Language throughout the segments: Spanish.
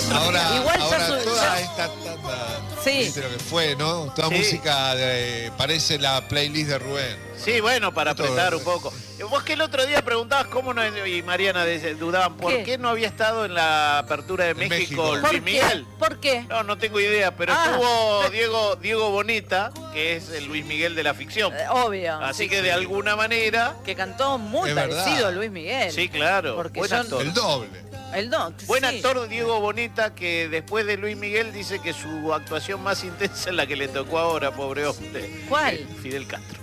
Ahora toda esta tanda, sí. viste lo que fue, ¿no? Toda música parece la playlist de Rubén. Sí, bueno, para apretar un poco. Vos que el otro día preguntabas cómo no, y Mariana dudaban, ¿por qué no había estado en la apertura de México Luis Miguel? ¿Por qué? No tengo idea, pero estuvo Diego Boneta, que es el Luis Miguel de la ficción. Obvio. Así que de alguna manera... Que cantó muy parecido a Luis Miguel. Sí, claro. Porque buen actor. El doble. Buen actor Diego Boneta, que después de Luis Miguel dice que su actuación más intensa es la que le tocó ahora, pobre hombre. ¿Cuál? Fidel Castro.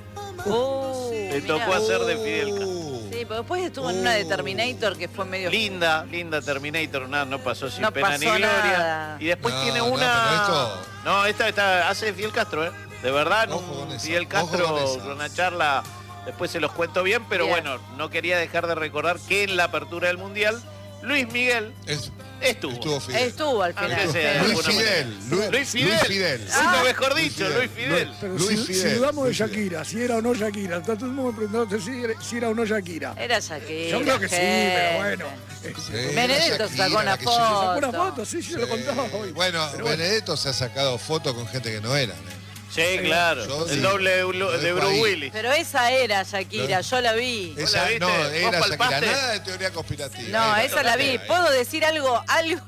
Le tocó hacer de Fidel Castro. Sí, pero después estuvo en una de Terminator que fue medio... Linda Terminator, no pasó sin no pena pasó ni gloria. Nada. Y después tiene una... No, esta hace de Fidel Castro, De verdad, Fidel Castro, una charla, después se los cuento bien, pero bueno, no quería dejar de recordar que en la apertura del Mundial, Luis Miguel estuvo al final. Luis Fidel. Mejor dicho, Luis Fidel. Pero si dudamos de Shakira, si era o no Shakira, está todo el mundo preguntando si era o no Shakira. Era Shakira. Yo creo que sí, pero bueno. Benedetto sacó una foto. Sacó una foto, sí, lo contaba hoy. Bueno, Benedetto se ha sacado fotos con gente que no era. Sí, claro. El doble de Bruce Willis. Pero esa era Shakira, yo la vi. Esa no, era Shakira. Nada de teoría conspirativa. No, esa la vi. ¿Puedo decir algo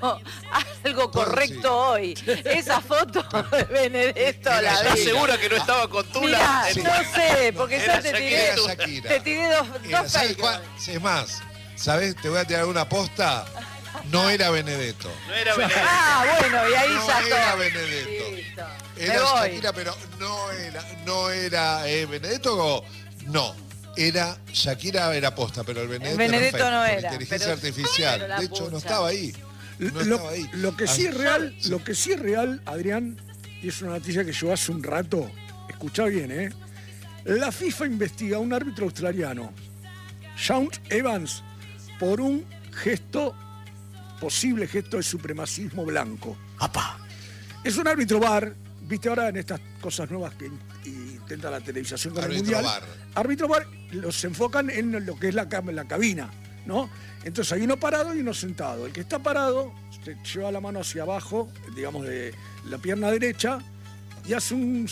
correcto hoy? Esa foto de Benedetto la vi. ¿Estás segura que no estaba con Tula? Mirá, no sé, porque yo te tiré dos Es más, ¿sabés? Te voy a tirar una posta. No era Benedetto. No era Benedetto. Bueno, y ahí ya no era Benedetto. Listo. Era Shakira, pero no era Benedetto. No. Era Shakira, era posta, pero el Benedetto no era. Inteligencia artificial. De hecho, no estaba ahí. Lo que sí es real, Adrián, y es una noticia que yo hace un rato, escuchá bien, la FIFA investiga a un árbitro australiano, Shaun Evans, por un posible gesto de supremacismo blanco. ¡Apá! Es un árbitro VAR, viste ahora en estas cosas nuevas que intenta la televisación con el Mundial. Árbitro VAR, los enfocan en lo que es la cabina, ¿no? Entonces hay uno parado y uno sentado. El que está parado se lleva la mano hacia abajo, digamos de la pierna derecha, y hace un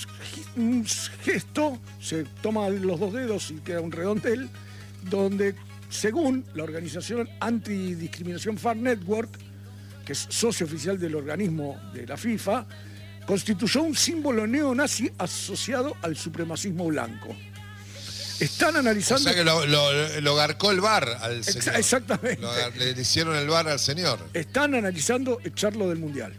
gesto, se toma los dos dedos y queda un redondel, donde, según la organización Antidiscriminación Fair Network, que es socio oficial del organismo de la FIFA, constituyó un símbolo neonazi asociado al supremacismo blanco. Están analizando... O sea que lo garcó el VAR al señor. Exactamente. Le hicieron el VAR al señor. Están analizando echarlo del Mundial.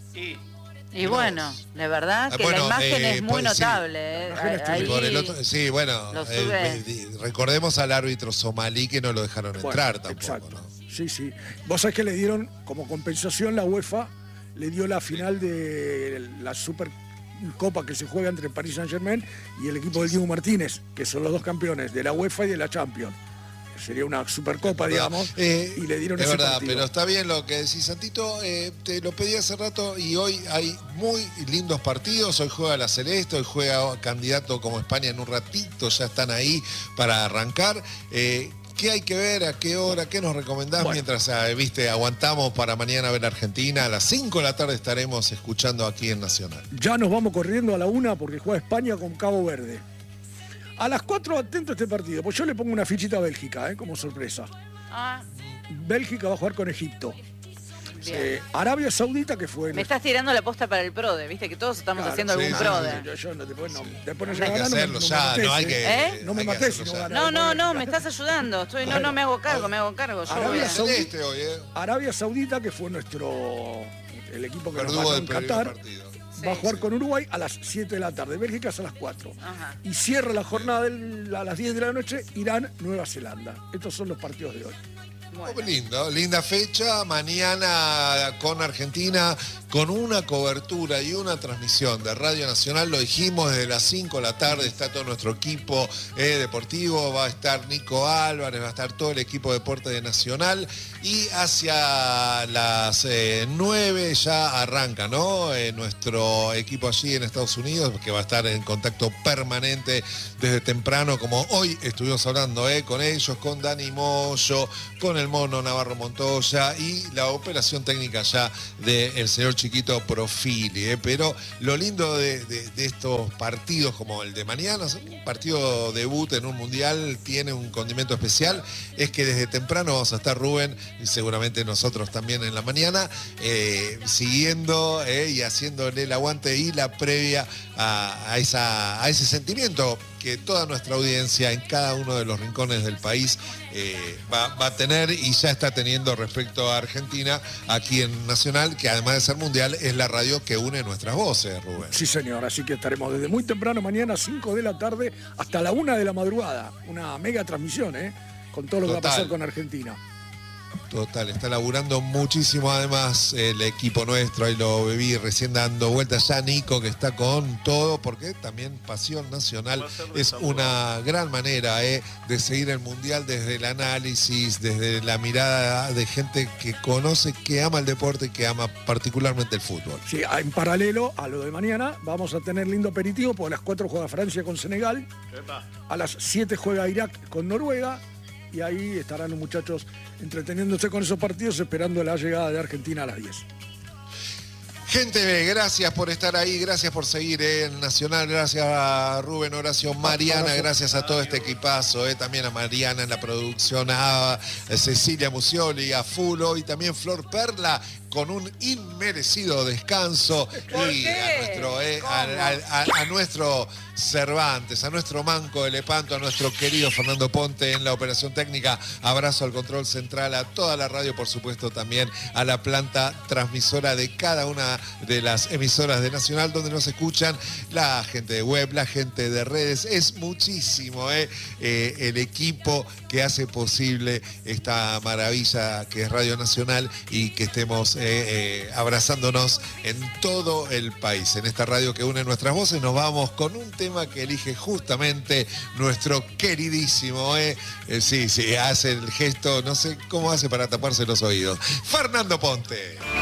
Y bueno, de verdad que la imagen es muy notable. Sí, bueno, recordemos al árbitro somalí que no lo dejaron entrar tampoco. Exacto. ¿No? Sí. Vos sabés que le dieron, como compensación, la UEFA le dio la final de la Supercopa que se juega entre Paris Saint-Germain y el equipo del Diego Martínez, que son los dos campeones de la UEFA y de la Champions. Sería una Supercopa, digamos, y le dieron ese verdad, partido. Pero está bien lo que decís, Santito. Te lo pedí hace rato y hoy hay muy lindos partidos. Hoy juega la Celeste, hoy juega candidato como España en un ratito. Ya están ahí para arrancar. ¿Qué hay que ver? ¿A qué hora? ¿Qué nos recomendás mientras aguantamos para mañana ver Argentina? A las 5 de la tarde estaremos escuchando aquí en Nacional. Ya nos vamos corriendo a la 1 porque juega España con Cabo Verde. A las 4 atento a este partido, pues yo le pongo una fichita a Bélgica, como sorpresa. Bélgica va a jugar con Egipto. Arabia Saudita, que fue... Me estás tirando la posta para el PRODE, viste que todos estamos haciendo algún PRODE. Después hay que hacerlo ya, no hay que... No me matés si no ganas. No, me estás ayudando. No me hago cargo, Arabia Saudita, que fue el equipo que nos ganó en Qatar. Va a jugar con Uruguay a las 7 de la tarde. Bélgica es a las 4. Y cierra la jornada a las 10 de la noche, Irán, Nueva Zelanda. Estos son los partidos de hoy. Lindo, linda fecha, mañana con Argentina, con una cobertura y una transmisión de Radio Nacional, lo dijimos, desde las 5 de la tarde está todo nuestro equipo deportivo, va a estar Nico Álvarez, va a estar todo el equipo de deporte de Nacional, y hacia las 9 ya arranca, ¿no? Nuestro equipo allí en Estados Unidos, que va a estar en contacto permanente desde temprano, como hoy estuvimos hablando con ellos, con Dani Moyo, con el el Mono Navarro Montoya y la operación técnica ya del señor Chiquito Profili. Pero lo lindo de estos partidos como el de mañana, un partido debut en un mundial, tiene un condimento especial, es que desde temprano vamos a estar, Rubén, y seguramente nosotros también en la mañana, siguiendo y haciéndole el aguante y la previa a ese sentimiento que toda nuestra audiencia en cada uno de los rincones del país va a tener y ya está teniendo respecto a Argentina aquí en Nacional, que además de ser mundial es la radio que une nuestras voces, Rubén. Sí, señor, así que estaremos desde muy temprano mañana, 5 de la tarde, hasta la 1 de la madrugada. Una mega transmisión, con todo lo que va a pasar con Argentina. Total, está laburando muchísimo además el equipo nuestro, ahí lo viví recién dando vueltas ya Nico, que está con todo, porque también Pasión Nacional es una gran manera de seguir el Mundial desde el análisis, desde la mirada de gente que conoce, que ama el deporte y que ama particularmente el fútbol. Sí, en paralelo a lo de mañana vamos a tener lindo aperitivo, porque a las 4 juega Francia con Senegal, a las 7 juega Irak con Noruega, y ahí estarán los muchachos entreteniéndose con esos partidos, esperando la llegada de Argentina a las 10. Gente, gracias por estar ahí, gracias por seguir en Nacional, gracias a Rubén, Horacio, Mariana, gracias a todo este equipazo, también a Mariana en la producción, a Cecilia Musioli, a Fulo y también Flor Perla, con un inmerecido descanso, y a nuestro Cervantes, a nuestro Manco de Lepanto, a nuestro querido Fernando Ponte en la operación técnica. Abrazo al control central, a toda la radio, por supuesto también a la planta transmisora de cada una de las emisoras de Nacional, donde nos escuchan la gente de web, la gente de redes. Es muchísimo el equipo que hace posible esta maravilla que es Radio Nacional y que estemos abrazándonos en todo el país. En esta radio que une nuestras voces nos vamos con un tema que elige justamente nuestro queridísimo, sí, hace el gesto, no sé cómo hace para taparse los oídos, Fernando Ponte.